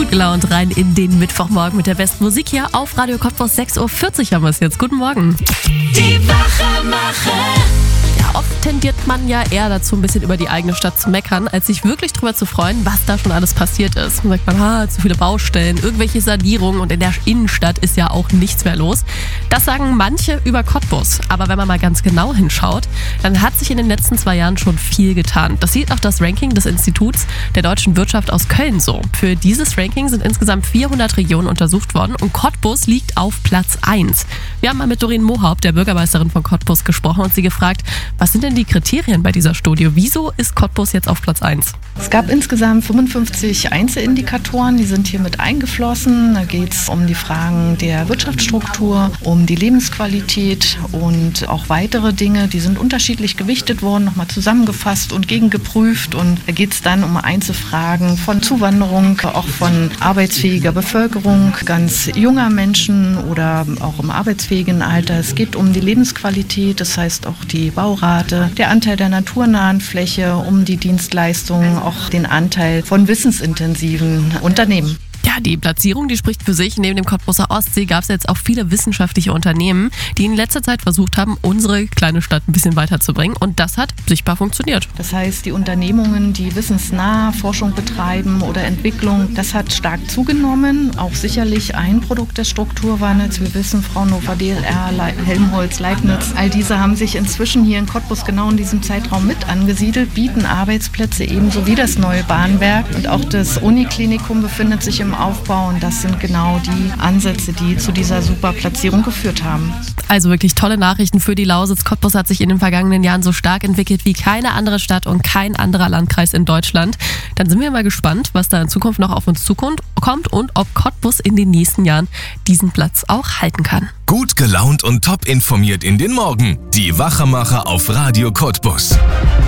gut gelaunt rein in den Mittwochmorgen mit der besten Musik hier auf Radio Cottbus. 6.40 Uhr haben wir es jetzt. Guten Morgen. Die Wachmacher. Ja, oft tendiert man ja eher dazu, ein bisschen über die eigene Stadt zu meckern, als sich wirklich drüber zu freuen, was da schon alles passiert ist. Man sagt man, zu viele Baustellen, irgendwelche Sanierungen und in der Innenstadt ist ja auch nichts mehr los. Das sagen manche über Cottbus. Aber wenn man mal ganz genau hinschaut, dann hat sich in den letzten 2 Jahren schon viel getan. Das sieht auch das Ranking des Instituts der deutschen Wirtschaft aus Köln so. Für dieses Ranking sind insgesamt 400 Regionen untersucht worden und Cottbus liegt auf Platz 1. Wir haben mal mit Doreen Mohaupt, der Bürgermeisterin von Cottbus, gesprochen und sie gefragt, was sind denn die Kriterien bei dieser Studie? Wieso ist Cottbus jetzt auf Platz 1? Es gab insgesamt 55 Einzelindikatoren, die sind hier mit eingeflossen. Da geht es um die Fragen der Wirtschaftsstruktur, um die Lebensqualität und auch weitere Dinge. Die sind unterschiedlich gewichtet worden, nochmal zusammengefasst und gegengeprüft. Und da geht es dann um Einzelfragen von Zuwanderung, auch von arbeitsfähiger Bevölkerung, ganz junger Menschen oder auch im arbeitsfähigen Alter. Es geht um die Lebensqualität, das heißt auch die Baurate, der Anteil der naturnahen Fläche, um die Dienstleistungen, auch den Anteil von wissensintensiven Unternehmen. Ja, die Platzierung, die spricht für sich. Neben dem Cottbuser Ostsee gab es jetzt auch viele wissenschaftliche Unternehmen, die in letzter Zeit versucht haben, unsere kleine Stadt ein bisschen weiterzubringen. Und das hat sichtbar funktioniert. Das heißt, die Unternehmungen, die wissensnahe Forschung betreiben oder Entwicklung, das hat stark zugenommen. Auch sicherlich ein Produkt des Strukturwandels. Wir wissen, Fraunhofer, DLR, Helmholtz, Leibniz, all diese haben sich inzwischen hier in Cottbus genau in diesem Zeitraum mit angesiedelt, bieten Arbeitsplätze ebenso wie das neue Bahnwerk. Und auch das Uniklinikum befindet sich im Aufbau und das sind genau die Ansätze, die zu dieser super Platzierung geführt haben. Also wirklich tolle Nachrichten für die Lausitz. Cottbus hat sich in den vergangenen Jahren so stark entwickelt wie keine andere Stadt und kein anderer Landkreis in Deutschland. Dann sind wir mal gespannt, was da in Zukunft noch auf uns zukommt und ob Cottbus in den nächsten Jahren diesen Platz auch halten kann. Gut gelaunt und top informiert in den Morgen. Die Wachmacher auf Radio Cottbus.